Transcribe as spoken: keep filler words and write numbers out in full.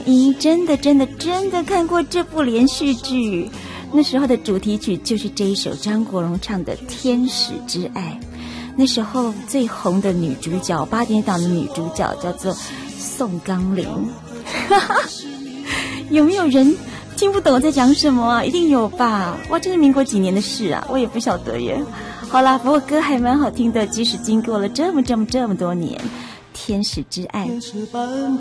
莹莹真的真的真的看过这部连续剧，那时候的主题曲就是这一首张国荣唱的《天使之爱》。那时候最红的女主角，八点档的女主角叫做宋钢玲。有没有人听不懂我在讲什么啊？一定有吧？哇，这是民国几年的事啊，我也不晓得耶。好啦，不过歌还蛮好听的，即使经过了这么这么这么多年，《天使之爱》。